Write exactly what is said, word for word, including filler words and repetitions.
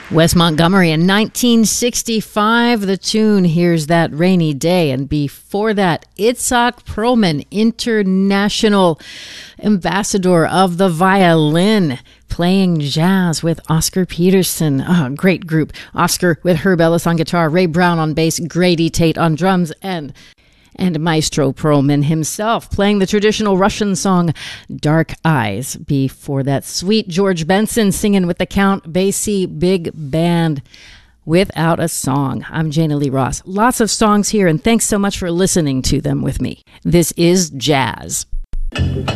Wes Montgomery in nineteen sixty-five, the tune Here's That Rainy Day. And before that, Itzhak Perlman, international ambassador of the violin, playing jazz with Oscar Peterson. Oh, great group. Oscar with Herb Ellis on guitar, Ray Brown on bass, Grady Tate on drums, and and Maestro Perlman himself playing the traditional Russian song Dark Eyes. Before that, sweet George Benson singing with the Count Basie Big Band, Without a Song. I'm Jana Lee Ross. Lots of songs here, and thanks so much for listening to them with me. This is Jazz.